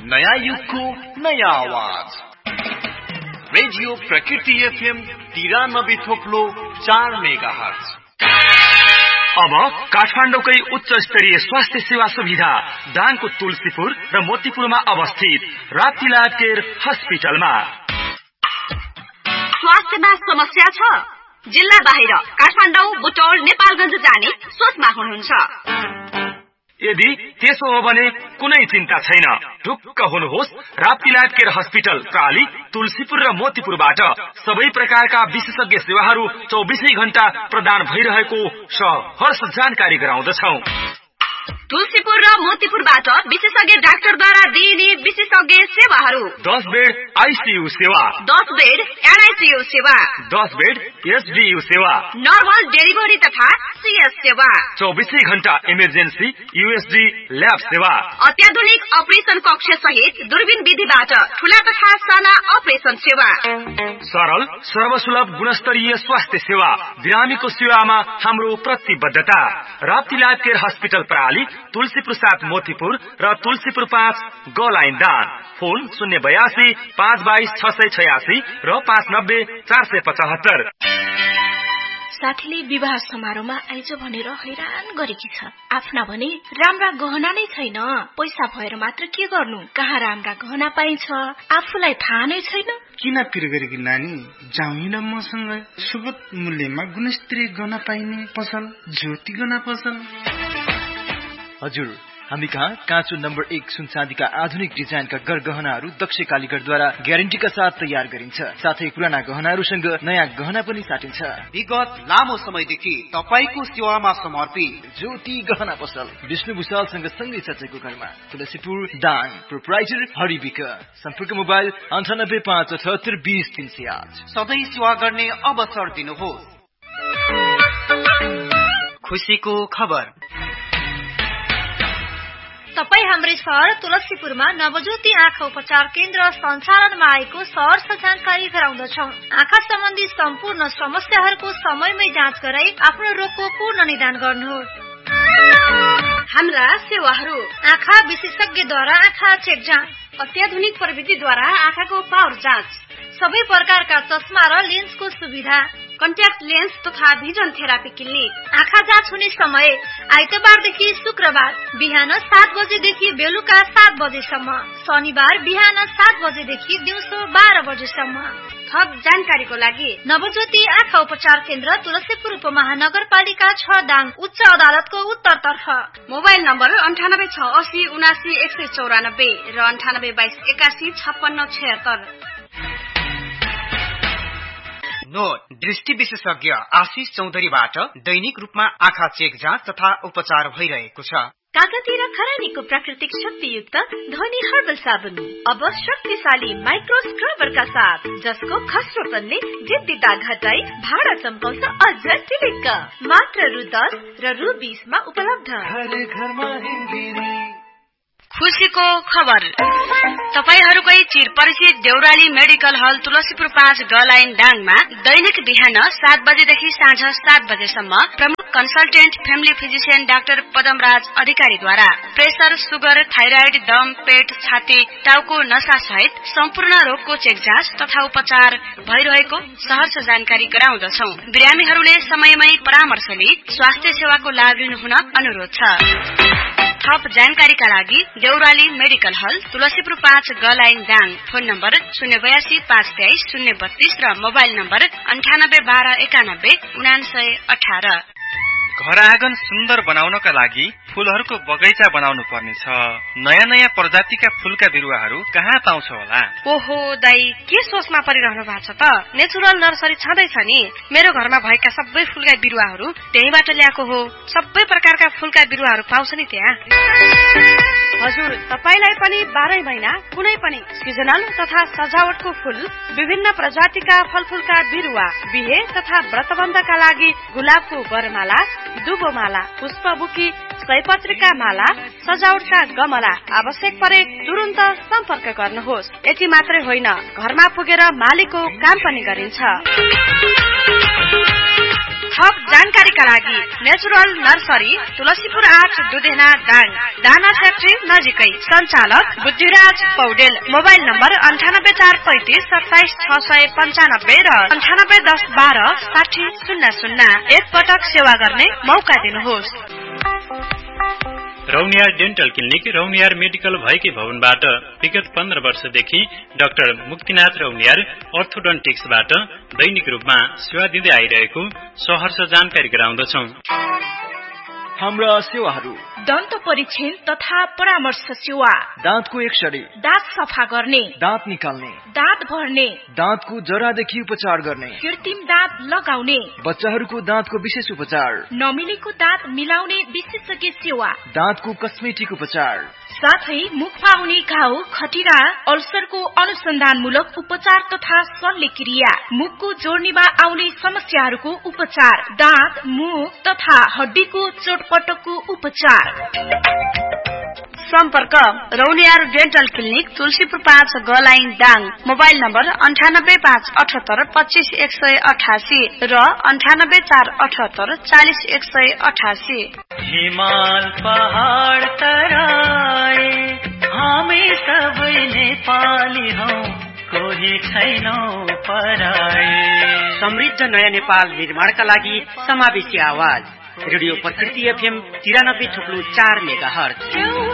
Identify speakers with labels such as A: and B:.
A: नयाँ युगको नयाँ आवाज रेडियो प्रकृति FM 93.4 मेगाहर्ज।
B: अब काठमाडौँकै उच्च स्तरीय स्वास्थ्य सेवा सुविधा दाङको तुलसीपुर र मोतीपुरमा अवस्थित राप्तीलाल केयर हस्पिटलमा।
C: स्वास्थ्यमा समस्या छ? जिल्ला बाहिर काठमाडौँ, बुटौल, नेपालगञ्ज जाने सोचमा हुनुहुन्छ?
B: यदि त्यसो हो भने कुनै चिन्ता छैन। ढुक्क हुनुहोस्, राप्तीलाल केयर हस्पिटल प्राली, तुलसीपुर र मोतीपुरबाट सबै प्रकारका विशेषज्ञ सेवाहरू 24 घण्टा प्रदान भइरहेको सहर्ष जानकारी गराउँदछौं।
C: तुलसीपुर र मोतीपुरबाट विशेषज्ञ डाक्टरद्वारा दिइने विशेषज्ञ सेवाहरू:
B: 10 बेड आईसीयू सेवा,
C: 10 बेड एनआईसीयू सेवा,
B: 10 बेड एसडीयू सेवा,
C: नर्मल डेलिभरी तथा सीएस सेवा,
B: 24 घण्टा इमर्जेन्सी यूएसडी ल्याब सेवा,
C: अत्याधुनिक अपरेसन कक्ष सहित दूरबीन विधिबाट ठूला तथा साना अपरेसन सेवा,
B: सरल सर्वसुलभ गुणस्तरीय स्वास्थ्य सेवा। बिरामीको सेवामा हाम्रो प्रतिबद्धता। राप्तीलाल केयर हस्पिटल प्राली, तुलसीपुर 7 मोतीपुर र तुलसीपुर 5 गलाइन दान। फोन 082 522 686 र 590 475।
D: साथीले विवाह समारोहमा आइज भनेर हैरान गरेकी छ। आफ्ना भने राम्रा गहना नै छैन। पैसा भएर मात्र के गर्नु? कहाँ राम्रा गहना पाइन्छ आफूलाई थाहा नै छैन।
E: किन पिर गरेकी नानी? जाउँ न मसँग सुगत मूल्यमा गुणस्तरीय गहना पाइने पसल ज्योति गहना पसल।
F: हजुर, हामी कहाँ काँचो नम्बर 1 सुन चाँदीका आधुनिक डिजाइनका गरगहनाहरू दक्ष कालीगढद्वारा ग्यारेन्टीका साथ तयार गरिन्छ। साथै पुराना गहनाहरूसँग नयाँ गहना पनि साटिन्छ।
G: विगत लामो समयदेखि तपाईको सेवामा समर्पित
F: ज्योति गहना पसल विष्णु भुषालसँग सँगै चर्चेको घरमा, तुलसीपुर दाङ। प्रोप्राइटर हरिविक। सम्पर्क मोबाइल 9857820308।
G: सधैँ सेवा गर्ने अवसर दिनुहोस्। खुसीको खबर।
H: तपाई हाम्रै शहर तुलसीपुरमा नवज्योति आँखा उपचार केन्द्र सञ्चालनमा आएको सहर्ष जानकारी गराउँदछौं। आँखा सम्बन्धी सम्पूर्ण समस्याहरूको समयमै जाँच गराई आफ्नो रोगको पूर्ण निदान गर्नुहोस्।
C: हाम्रा सेवाहरू:
H: आँखा विशेषज्ञद्वारा आँखा चेक जाँच,
C: अत्याधुनिक प्रविधिद्वारा आँखाको पावर जाँच,
H: सबै प्रकारका चस्मा र लेन्सको सुविधा,
C: कन्ट्याक्ट लेन्स तथा भिजन थेरापी क्लिनिक।
H: आँखा जाँच हुने समय आइतबारदेखि शुक्रबार बिहान 7 बजेदेखि बेलुका 7 बजेसम्म, शनिबार बिहान 7 बजेदेखि दिउँसो 12 बजेसम्म।
C: थप जानकारीको लागि
H: नवज्योति आँखा उपचार केन्द्र तुलसीपुर उपमहानगरपालिका 6 दाङ उच्च अदालतको उत्तरतर्फ।
C: मोबाइल नम्बर 9868079194 र 9822815676।
G: नोट: दृष्टि विशेषज्ञ आशिष चौधरीबाट दैनिक रूपमा आँखा चेक जाँच तथा उपचार भइरहेको छ।
D: कागती र खरानीको प्राकृतिक शक्तियुक्त ध्वनि हर्बल साबुन अब शक्तिशाली माइक्रो स्क्रबरका साथ, जसको खस्रोपनले जिद्दी दाग हटाई भाडा चम्काउँछ अझ टिलिक्क। मात्र रु 10 र रु 20 मा उपलब्ध।
C: खुसीको खबर। तपाईहरुकै चिरपरिचित देउराली मेडिकल हल तुलसीपुर 5 गलाइन दाङमा दैनिक बिहान 7 बजेदेखि साँझ 7 बजेसम्म प्रमुख consultant family physician doctor Padamraj अधिकारीद्वारा प्रेसर, सुगर, थाइराइड, दम, पेट, छाती, टाउको नसा सहित सम्पूर्ण रोगको चेक जाँच तथा उपचार भइरहेको सहर्ष जानकारी गराउँदछौं। बिरामीहरूले समयमै परामर्श लिई स्वास्थ्य सेवाको लाभ लिनुहुन अनुरोध छ। थप जानकारीका लागि देउराली मेडिकल हल तुलसीपुर 5 गलाइन दाङ। फोन नम्बर 082 523 032 र मोबाइल नम्बर 9812919918।
I: घर आँगन सुन्दर बनाउनका लागि फूलहरूको बगैँचा बनाउनु पर्नेछ। नयाँ नयाँ प्रजातिका फूलका बिरुवाहरू कहाँ पाउँछ होला?
H: ओहो दाई, के सोचमा परिरहनु भएको छ त? नेचुरल नर्सरी छँदैछ नि। मेरो घरमा भएका सबै फूलका बिरुवाहरू त्यहीबाट ल्याएको हो। सबै प्रकारका फूलका बिरुवाहरू पाउँछ नि त्यहाँ। हजुर, तपाईलाई पनि 12 महिना कुनै पनि सिजनल तथा सजावटको फूल, विभिन्न प्रजातिका फलफूलका बिरुवा, बिहे तथा व्रतबन्धका लागि गुलाबको वरमाला, दुबोमाला, पुष्पबुकी, सयपत्रीका माला, सजावटका गमला आवश्यक परे तुरुन्त सम्पर्क गर्नुहोस्। यति मात्रै होइन, घरमा पुगेर मालीको काम पनि गरिन्छ।
C: थप जानकारीका लागि नेचुरल नर्सरी तुलसीपुर 8 दुधेना दाङ दाना फ्याक्ट्री नजिकै सञ्चालक बुद्धिराज पौडेल मोबाइल नम्बर 9843277695 र 9810126000 एक पटक सेवा गर्ने मौका दिनुहोस्।
J: Rauniyar dental clinic Rauniyar medical भएकै भवनबाट विगत 15 वर्षदेखि डाक्टर मुक्तिनाथ रौनियार अर्थोडन्टिक्सबाट दैनिक रूपमा सेवा दिँदै आइरहेको सहर्ष जानकारी गराउँदछौं।
F: हाम्रा सेवाहरू
D: दन्त परीक्षण तथा परामर्श सेवा,
F: दाँतको एक्सरे,
D: दाँत सफा गर्ने,
F: दाँत निकाल्ने,
D: दाँत भर्ने,
F: दाँतको जरादेखि उपचार गर्ने,
D: कृत्रिम दाँत लगाउने,
F: बच्चाहरूको दाँतको विशेष उपचार,
D: नमिलेको दाँत मिलाउने विशेषज्ञ सेवा,
F: दाँतको कस्मेटिक उपचार,
D: साथै मुखमा हुने घाउ, खटिरा, अल्सरको अनुसन्धानमूलक उपचार तथा शल्यक्रिया, मुखको जोड्नीमा आउने समस्याहरूको उपचार, दाँत, मुख तथा हड्डीको चोटपटकको उपचार।
C: सम्पर्क Rauniyar dental clinic Tulsipur 5 गलाइन Dang mobile number 9857825188 र 9848840188।
K: हिमाल पहाड तराई हामी सबै नेपाली हौ कोही छैनौ पराई।
G: समृद्ध नयाँ नेपाल निर्माणका लागि समावेशी आवाज रेडियो प्रकृति FM 93.4 मेगाहर्ज।